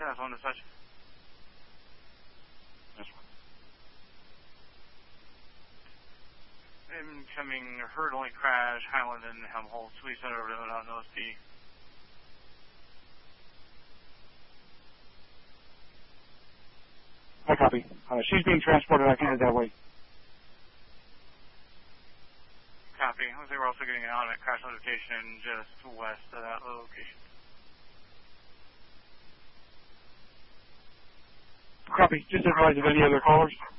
That's on the such. This one. Incoming hurdling crash, Highland and Helmholtz. We sent over to them on OSP. I copy. She's being transported. I can head that way. Copy. Looks like we're also getting an automatic crash notification just west of that location. Copy. Just advise of any other callers.